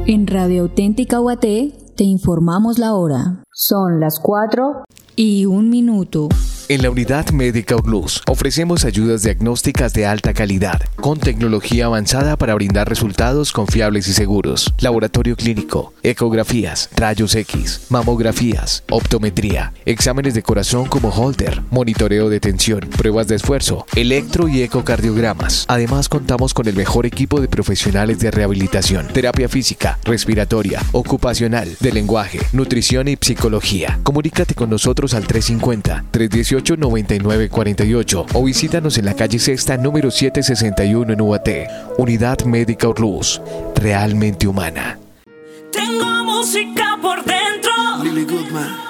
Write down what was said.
En Radio Auténtica UAT te informamos la hora. Son las 4:01. En la Unidad Médica Urlús ofrecemos ayudas diagnósticas de alta calidad, con tecnología avanzada para brindar resultados confiables y seguros. Laboratorio clínico, ecografías, rayos X, mamografías, optometría, exámenes de corazón como Holter, monitoreo de tensión, pruebas de esfuerzo, electro y ecocardiogramas. Además contamos con el mejor equipo de profesionales de rehabilitación, terapia física, respiratoria, ocupacional, de lenguaje, nutrición y psicología. Comunícate con nosotros al 350-318-9948 o visítanos en la calle Sexta número 761 en UAT. Unidad Médica Urlús, realmente humana. Tengo música por dentro. Lily Goodman.